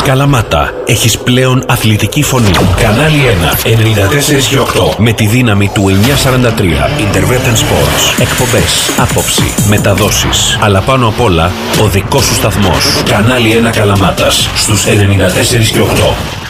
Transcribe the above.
Καλαμάτα, έχεις πλέον αθλητική φωνή. Κανάλι 1, 94 και 8. Με τη δύναμη του 943. Intervent Sports. Εκπομπές, άποψη, μεταδόσεις. Αλλά πάνω απ' όλα, ο δικός σου σταθμός. Κανάλι 1 Καλαμάτας, στους 94 και 8.